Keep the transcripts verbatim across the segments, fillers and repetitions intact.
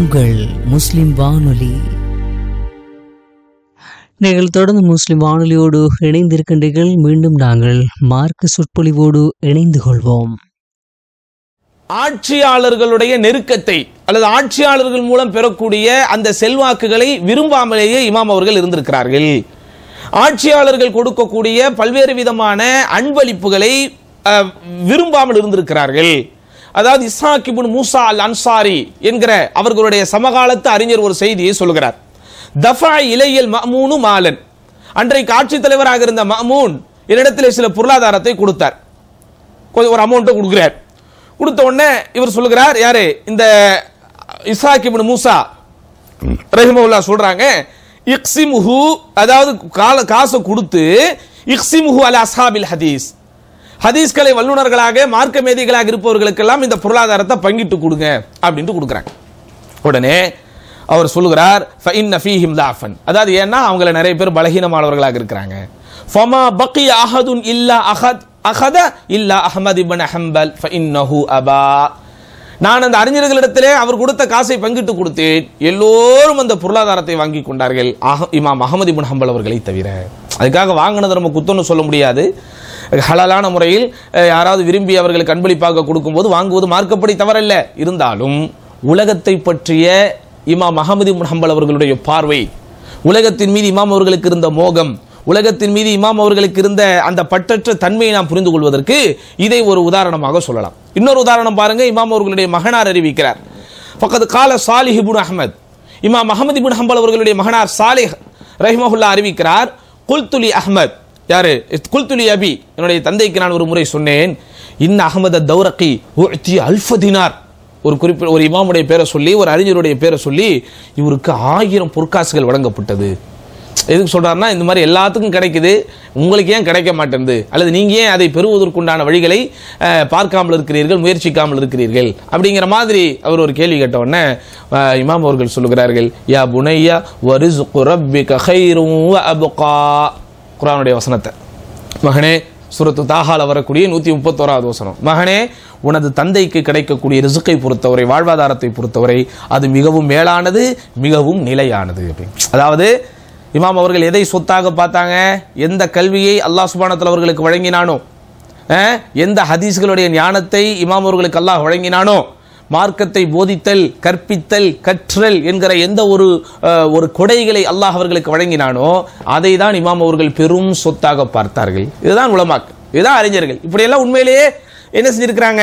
உங்கள் முஸ்லிம் வானொலி. நீங்கள் தொடர்ந்து முஸ்லிம் வானொலியோடு இணைந்திருக்கின்றீர்கள். மீண்டும் நாங்கள் மார்க்க சொற்பொழிவோடு இணைந்து கொள்வோம். ஆட்சியாளர்களுடைய நெருக்கத்தை அல்லது ஆட்சியாளர்கள் மூலம் பெறக்கூடிய அந்த செல்வாக்குகளை விரும்பாமலேயே இமாம் அவர்கள் இருந்திருக்கிறார்கள். ஆட்சியாளர்கள் கொடுக்கக்கூடிய பல்வேறு விதமான அன்பளிப்புகளை விரும்பாமல் இருந்திருக்கிறார்கள். அதாவது இஸ்ஹாக் இப்னு மூசா அல் அன்சாரி என்கிற அவர்களுடைய சமகாலத்து அறிஞர் ஒரு செய்தியை சொல்கிறார். தஃபா இலையல் மஅமூனு மாலன், அன்றைக்கு ஆட்சித் தலைவராக இருந்த மஅமூன் என்னிடத்தில் சில பொருளாதாரத்தை கொடுத்தார். ஒரு அமௌண்ட்டை கொடுக்கிறார். கொடுத்த உடனே இவர் சொல்லுகிறார், யாரு இந்த இஸ்ஹாக் இப்னு மூசா ரஹிமஹுல்லாஹ் சொல்றாங்க, இக்ஸிமுஹு, அதாவது காசை கொடுத்து இக்ஸிமுஹு அலா அஸ்ஹாபில் ஹதீஸ், ஹதீஸ்களை வல்லுநர்களாக மார்க்க மேதைகளாக இருப்பவர்களுக்கெல்லாம் இந்த பொருளாதாரத்தை பங்கிட்டு கொடுங்க அப்படின்ட்டு கொடுக்குறாங்க. உடனே அவர் சொல்லுகிறார், ஃபஇன்ன ஃபீஹிம் லாஃபன், அதாவது ஏன்னா அவங்கள நிறைய பேர் பலகீனமானவர்களாக இருக்கிறாங்க. ஃபமா பக்கிய அஹதுன் இல்லா அஹத் அஹத இல்லா அஹ்மத் இப்னு ஹம்பல் ஃபஇன்னஹு அபா. நான் அந்த அறிஞர்களிடத்திலே அவர் கொடுத்த காசை பங்கிட்டு கொடுத்தேன், எல்லோரும் அந்த பொருளாதாரத்தை வாங்கி கொண்டார்கள், இமாம் அஹ்மத் இப்னு ஹம்பல் அவர்களை தவிர. அதுக்காக வாங்கினது நம்ம குத்தம்னு சொல்ல முடியாது. ஹலாலான முறையில் யாராவது விரும்பி அவர்களுக்கு அன்பளிப்பாக கொடுக்கும்போது வாங்குவது மார்க்கப்படி தவறல்ல. இருந்தாலும் உலகத்தை பற்றிய இமாம் அஹ்மத் இப்னு ஹம்பல் அவர்களுடைய பார்வை, உலகத்தின் மீது இமாம் அவர்களுக்கு இருந்த மோகம், உலகத்தின் மீது இமாம் அவர்களுக்கு இருந்த அந்த பற்றற்ற தன்மையை நாம் புரிந்து கொள்வதற்கு இதை ஒரு உதாரணமாக சொல்லலாம். இன்னொரு உதாரணம் பாருங்க, இமாம் அவர்களுடைய மகனார் அறிவிக்கிறார். ஃபக்கத் கால சாலிஹ் இப்னு அஹ்மத், இமாம் அஹ்மத் இப்னு ஹம்பல் அவர்களுடைய மகனார் சாலிஹ் ரஹிமஹுல்லாஹ் அறிவிக்கிறார், குல்துலி அஹ்மத், யாரு குல்துலி அபி, என்னுடைய தந்தைக்கு நான் ஒரு முறை சொன்னேன், இன்ன அஹ்மத் தௌரகி உஅதி அல்ஃப தினார், ஒரு குறிப்பிட்ட ஒரு இமாமுடைய பேரை சொல்லி ஒரு அறிஞருடைய பேரை சொல்லி இவருக்கு ஆயிரம் பொற்காசுகள் வழங்கப்பட்டது. எதுக்கு சொல்றாருன்னா, இந்த மாதிரி எல்லாத்துக்கும் கிடைக்குது, உங்களுக்கு ஏன் கிடைக்க மாட்டேங்குது, அல்லது நீங்க ஏன் அதை பெறுவதற்குண்டான வழிகளை பார்க்காமல் இருக்கிறீர்கள், முயற்சிக்காமல் இருக்கிறீர்கள் அப்படிங்கிற மாதிரி அவர் ஒரு கேள்வி கேட்ட உடனே இமாம் அவர்கள் சொல்லுகிறார்கள், யா புனையா வரிஸ்கு ரப்பிக கைரும் வ அப்கா, குர்ஆனுடைய வசனத்தை, மகனே, சூரத்து தாஹால வரக்கூடிய நூத்தி முப்பத்தோராவது வசனம், மகனே, உனது தந்தைக்கு கிடைக்கக்கூடிய ரிசுக்கை பொறுத்தவரை, வாழ்வாதாரத்தை பொறுத்தவரை அது மிகவும் மேலானது, மிகவும் நிலையானது. அதாவது இமாம் அவர்கள் எதை சொத்தாக பார்த்தாங்க, எந்த கல்வியை அல்லாஹ் சுப்ஹானஹு வ தஆலா அவர்களுக்கு வழங்கினானோ, எந்த ஹதீஸ்களுடைய ஞானத்தை இமாம் அவர்களுக்கு அல்லாஹ் வழங்கினானோ, மார்க்கத்தை போதித்தல், கற்பித்தல், கற்றல் என்கிற எந்த ஒரு ஒரு கொடைகளை அல்லாஹ் அவர்களுக்கு வழங்கினானோ அதை தான் இமாம் அவர்கள் பெரும் சொத்தாக பார்த்தார்கள். இதுதான் உலமாக்கள், இதுதான் அறிஞர்கள். இப்படியெல்லாம் உண்மையிலேயே என்ன செஞ்சிருக்கிறாங்க,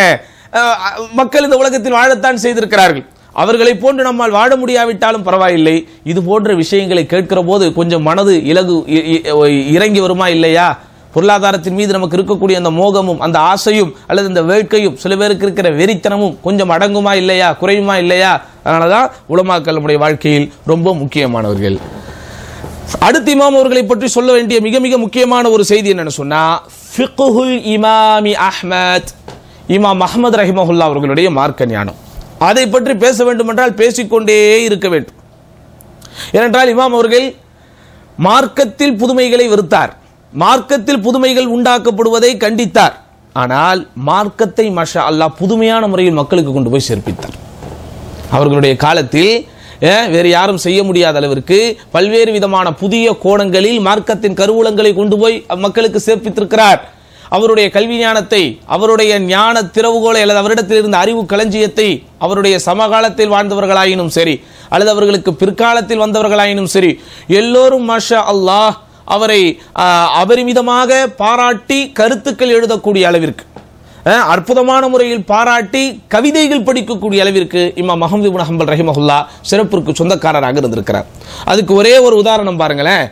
மக்கள் இந்த உலகத்தில் வாழத்தான் செய்திருக்கிறார்கள். அவர்களை போன்று நம்மால் வாழ முடியாவிட்டாலும் பரவாயில்லை, இது போன்ற விஷயங்களை கேட்கிற போது கொஞ்சம் மனது இலகு இறங்கி வருமா இல்லையா? பொருளாதாரத்தின் மீது நமக்கு இருக்கக்கூடிய அந்த மோகமும் அந்த ஆசையும் அல்லது இந்த வேட்கையும், சில பேருக்கு இருக்கிற வெறித்தனமும் கொஞ்சம் அடங்குமா இல்லையா, குறையுமா இல்லையா? அதனாலதான் உலமாக்கள் நம்முடைய வாழ்க்கையில் ரொம்ப முக்கியமானவர்கள். அடுத்து இமாம் அவர்களை பற்றி சொல்ல வேண்டிய மிக மிக முக்கியமான ஒரு செய்தி என்னன்னு சொன்னா, ஃபிக்ஹுல் இமாமி அஹ்மத், இமாம் அஹ்மத் ரஹிமஹுல்லாஹ் அவர்களுடைய மார்க்க ஞானம். அதை பற்றி பேச வேண்டும் என்றால் பேசிக்கொண்டே இருக்க வேண்டும். ஏனென்றால் இமாம் அவர்கள் மார்க்கத்தில் புதுமைகளை வெறுத்தார், மார்க்கத்தில் புதுமைகள் உண்டாக்கப்படுவதை கண்டித்தார். ஆனால் மார்க்கத்தை மாஷா அல்லாஹ் புதுமையான முறையில் மக்களுக்கு கொண்டு போய் சேர்ப்பித்தார். அவர்களுடைய காலத்தில் வேறு யாரும் செய்ய முடியாத அளவிற்கு பல்வேறு விதமான புதிய கோணங்களில் மார்க்கத்தின் கருவூலங்களை கொண்டு போய் மக்களுக்கு சேர்ப்பித்திருக்கிறார். அவருடைய கல்வி ஞானத்தை, அவருடைய ஞான திறவுகோலை அல்லது அவரிடத்தில் இருந்த அறிவு களஞ்சியத்தை அவருடைய சமகாலத்தில் வாழ்ந்தவர்களாயினும் சரி அல்லது அவர்களுக்கு பிற்காலத்தில் வந்தவர்களாயினும் சரி எல்லோரும் மாஷா அல்லாஹ் அவரை அபரிமிதமாக பாராட்டி கருத்துக்கள் எழுதக்கூடிய அளவிற்கு, அற்புதமான முறையில் பாராட்டி கவிதைகள் படிக்கக்கூடிய அளவிற்கு இமாம் அஹ்மத் இப்னு ஹம்பல் ரஹிமஹுல்லாஹ் சிறப்பிற்கு சொந்தக்காரராக இருந்திருக்கிறார். அதுக்கு ஒரே ஒரு உதாரணம் பாருங்களேன்.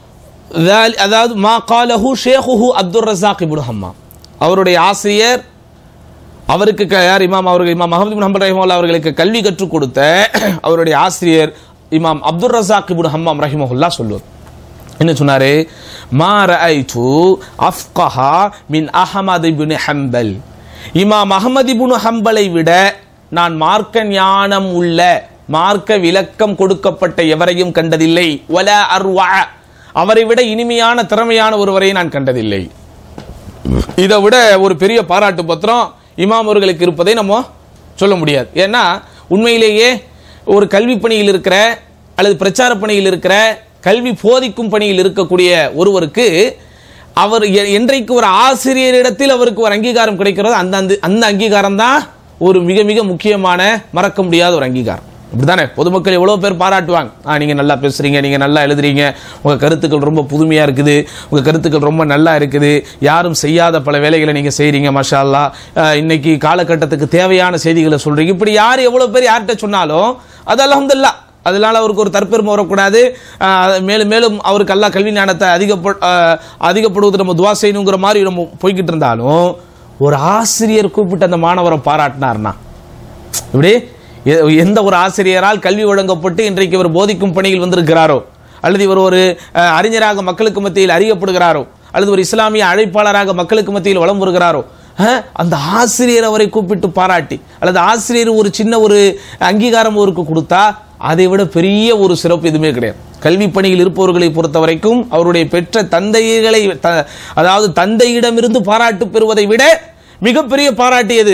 அதாவது மா காலஹு ஷேகுஹு அப்துர் ரஸாக் இப்னு ஹம்மாம், அவருடைய ஆசிரியர், அவருக்கு யார், இமாம் அவர்கள் இமாம் அஹ்மத் இப்னு ஹம்பல் ரஹிமஹுல்லாஹ் அவர்களுக்கு கல்வி கற்றுக் கொடுத்த அவருடைய ஆசிரியர் இமாம் அப்துர் ரஸாக் இப்னு ஹம்மாம் ரஹிமஹுல்லாஹ் சொல்லுவார், என்ன சொன்னாரு, மா ரஅய்து அஃப்கஹா மின் அஹ்மத் இப்னு ஹம்பல், இமாம் அஹ்மத் இப்னு ஹம்பலை விட நான் மார்க்க ஞானம் உள்ள, மார்க்க விளக்கம் கொடுக்கப்பட்ட எவரையும் கண்டதில்லை. வலா அர்வா, அவரை விட இனிமையான திறமையான ஒருவரை நான் கண்டதில்லை. இதை விட ஒரு பெரிய பாராட்டு பத்திரம் இமாம் அவர்களுக்கு இருப்பதை நம்ம சொல்ல முடியாது. ஏன்னா உண்மையிலேயே ஒரு கல்வி பணியில் இருக்கிற அல்லது பிரச்சார பணியில் இருக்கிற கல்வி போதிக்கும் பணியில் இருக்கக்கூடிய ஒருவருக்கு அவர் என்றைக்கு ஒரு ஆசிரியரிடத்தில் அவருக்கு ஒரு அங்கீகாரம் கிடைக்கிறதோ அந்த அந்த அங்கீகாரம் தான் ஒரு மிக மிக முக்கியமான மறக்க முடியாத ஒரு அங்கீகாரம். இப்படிதானே பொதுமக்கள் எவ்வளவு பேர் பாராட்டுவாங்க, ஆ நீங்க நல்லா பேசுறீங்க, நீங்க நல்லா எழுதுறீங்க, உங்க கருத்துக்கள் ரொம்ப புதுமையா இருக்குது, உங்க கருத்துக்கள் ரொம்ப நல்லா இருக்குது, யாரும் செய்யாத பல வேலைகளை நீங்க செய்றீங்க, மாஷா அல்லாஹ், இன்னைக்கு காலகட்டத்துக்கு தேவையான செய்திகளை சொல்றீங்க. இப்படி யார் எவ்வளவு பேர் யார்கிட்ட சொன்னாலும் அது அல்ஹம்துலில்லாஹ், அதனால அவருக்கு ஒரு தற்பெருமை வரக்கூடாது, மேலும் மேலும் அவருக்கு அல்லாஹ் கல்வி ஞானத்தை அதிகப்ப அதிகப்படுவது நம்ம துவா செய்யணுங்கிற மாதிரி நம்ம போய்கிட்டு இருந்தாலும், ஒரு ஆசிரியர் கூப்பிட்டு அந்த மாணவரை பாராட்டினார்னா, இப்படி எந்த ஒரு ஆசிரியரால் கல்வி வழங்கப்பட்டு இன்றைக்கு இவர் போதிக்கும் பணியில் வந்திருக்கிறாரோ, அல்லது இவர் ஒரு அறிஞராக மக்களுக்கு மத்தியில் அறியப்படுகிறாரோ, அல்லது ஒரு இஸ்லாமிய அழைப்பாளராக மக்களுக்கு மத்தியில் வலம் வருகிறாரோ, அந்த ஆசிரியர் அவரை கூப்பிட்டு பாராட்டி அல்லது ஆசிரியர் ஒரு சின்ன ஒரு அங்கீகாரம் அவருக்கு கொடுத்தா அதை விட பெரிய ஒரு சிறப்பு எதுவுமே கிடையாது. கல்வி பணியில் இருப்பவர்களை பொறுத்த வரைக்கும் அவருடைய பெற்ற தந்தைகளை, அதாவது தந்தையிடமிருந்து பாராட்டு பெறுவதை விட மிகப்பெரிய பாராட்டு எது?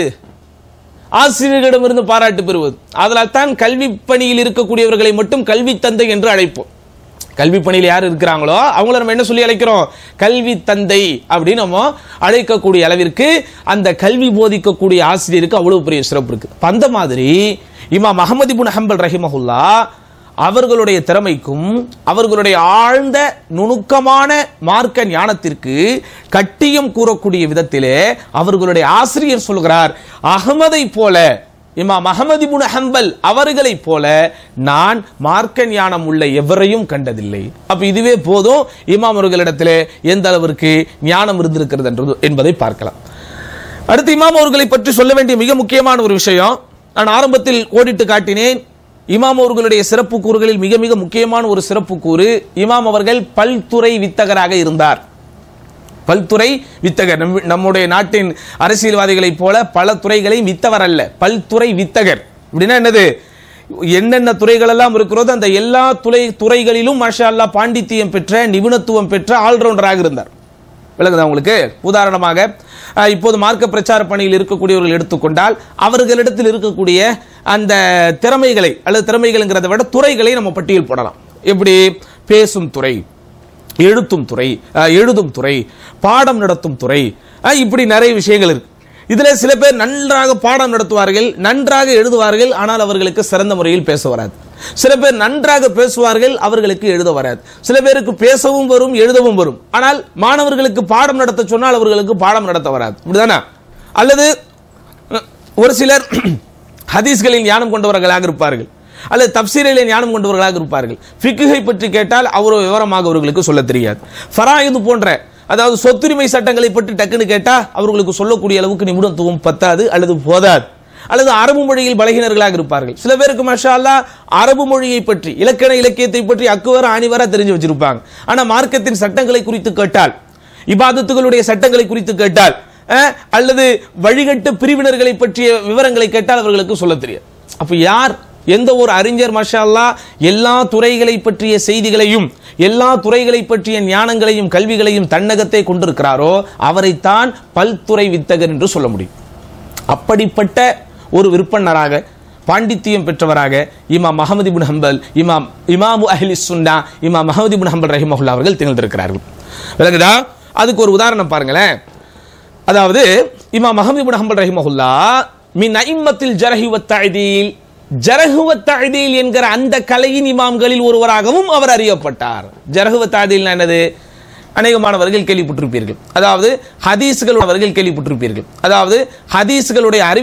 ஆசிரியர்களிடமிருந்து பாராட்டு பெறுவது. அதனால் தான் கல்வி பணியில் இருக்கக்கூடியவர்களை மட்டும் கல்வி தந்தை என்று அழைப்போம். கல்வி பணியில் யார் இருக்கிறாங்களோ அவங்கள நம்ம என்ன சொல்லி அழைக்கிறோம்? கல்வி தந்தை அப்படின்னு நம்ம அழைக்கக்கூடிய அளவிற்கு அந்த கல்வி போதிக்கக்கூடிய ஆசிரியருக்கு அவ்வளவு பெரிய சிறப்பு இருக்கு. அந்த மாதிரி இமாம் அஹ்மத் இப்னு ஹம்பல் ரஹிமஹுல்லாஹ் அவர்களுடைய திறமைக்கும் அவர்களுடைய ஆழ்ந்த நுணுக்கமான மார்க்க ஞானத்திற்கு கட்டியம் கூறக்கூடிய விதத்திலே அவர்களுடைய ஆசிரியர் சொல்கிறார், அஹ்மதை போல, இமாம் அஹ்மத் இப்னு ஹம்பல் அவர்களை போல நான் மார்க்க ஞானம் உள்ள எவரையும் கண்டதில்லை. அப்ப இதுவே போதும் இமாம் அவர்களிடத்திலே எந்த அளவிற்கு ஞானம் இருந்திருக்கிறது என்பதை பார்க்கலாம். அடுத்து இமாம் அவர்களை பற்றி சொல்ல வேண்டிய மிக முக்கியமான ஒரு விஷயம், நான் ஆரம்பத்தில் கோடிட்டு காட்டினேன். இமாம் அவர்களுடைய சிறப்பு கூறுகளில் மிக மிக முக்கியமான ஒரு சிறப்பு கூறு, இமாம் அவர்கள் பல்துறை வித்தகராக இருந்தார். பல்துறை வித்தகர். நம்முடைய நாட்டின் அரசியல்வாதிகளை போல பல துறைகளை வித்தவர் அல்ல, பல்துறை வித்தகர். அப்படின்னா என்னது? என்னென்ன துறைகள் எல்லாம் இருக்கிறதோ அந்த எல்லா துறை துறைகளிலும் மாஷா அல்லாஹ் பாண்டித்தியம் பெற்ற, நிபுணத்துவம் பெற்ற ஆல்ரவுண்டராக இருந்தார். விளங்குதா உங்களுக்கு? உதாரணமாக இப்போது மார்க்க பிரச்சார பணியில் இருக்கக்கூடியவர்கள் எடுத்துக்கொண்டால் அவர்களிடத்தில் இருக்கக்கூடிய அந்த திறமைகளை அல்லது திறமைகள்ங்கிறத விட துறைகளை நம்ம பட்டியல் போடலாம். எப்படி? பேசும் துறை, எழுத்தும் துறை, எழுதும் துறை, பாடம் நடத்தும் துறை, இப்படி நிறைய விஷயங்கள் இருக்கு. இதுல சில பேர் நன்றாக பாடம் நடத்துவார்கள், நன்றாக எழுதுவார்கள், ஆனால் அவர்களுக்கு சிறந்த முறையில் பேச வராது. சில பேர் நன்றாக பேசுவார்கள், அவர்களுக்கு எழுத வராது. சில பேருக்கு பேசவும் வரும், எழுதவும் வரும், ஆனால் மாணவர்களுக்கு பாடம் நடத்த சொன்னால் அவர்களுக்கு பாடம் நடத்த வராது. இப்படிதானே? அல்லது ஒரு சிலர் ஹதீஸ்களில் ஞானம் கொண்டவர்களாக இருப்பார்கள், அல்லது தப்சீரிலே ஞானம் கொண்டவர்களாக இருப்பார்கள். ஃபிக்ஹை பற்றி கேட்டால் அவ்வளவு விவரமாக அவர்களுக்கு சொல்ல தெரியாது. ஃபராயிது போன்ற, அதாவது சொத்துரிமை சட்டங்களை பற்றி டக்குன்னு கேட்டா அவர்களுக்கு சொல்லக்கூடிய அளவுக்கு நிபுணத்துவம் பத்தாது அல்லது போதாது. அல்லது அரபு மொழியில் பலகினர்களாக இருப்பார்கள். சில பேருக்கு மாஷா அல்லாஹ் அரபு மொழியை பற்றி, இலக்கண இலக்கியத்தை பற்றி அக்குவர ஆணிவர தெரிஞ்சு வச்சிருப்பாங்க. ஆனா மார்க்கத்தின் சட்டங்களை குறித்து கேட்டால், இபாதத்துகளுடைய சட்டங்களை குறித்து கேட்டால், அல்லது வழிகட்டு பிரிவினர்களை பற்றிய விவரங்களை கேட்டால் அவர்களுக்கு சொல்ல தெரியாது. அப்ப யார், எந்த ஒரு அறிஞர் மாஷா அல்லாஹ் எல்லா துறைகளை பற்றிய செய்திகளையும் எல்லா துறைகளை பற்றிய ஞானங்களையும் கல்விகளையும் தன்னகத்தை கொண்டிருக்கிறாரோ அவரைத்தான் பல்துறை வித்தகர் என்று சொல்ல முடியும். அப்படிப்பட்ட ஒரு விற்பனராக, பாண்டித்தியம் பெற்றவராக இமாம் அஹ்மத் இப்னு ஹம்பல், இமாம் இமாமு அஹ்லி சுன்னா இமாம் அஹ்மத் இப்னு ஹம்பல் ரஹிமஹுல்லாஹ் அவர்கள் திகழ்ந்திருக்கிறார்கள். விளங்குதா? அதுக்கு ஒரு உதாரணம் பாருங்களேன். அதாவது இமாம் அஹ்மத் இப்னு ஹம்பல் ரஹிமஹுல்லாஹ் மின் அஇம்மத்தில் ஜர்ஹ் வ தஅதீல், ஜர்ஹ் வ தஅதீல் என்கிற அந்த கலையின் இமாம்களில் ஒருவராகவும் அவர் அறியப்பட்டார். ஜர்ஹ் வ தஅதீல் என்னது? அநேகமானவர்கள் கேள்விப்பட்டிருப்பீர்கள். அதாவது ஹதீஸ்களுடைய கேள்விப்பட்டிருப்பீர்கள். அதாவது ஹதீஸ்களுடைய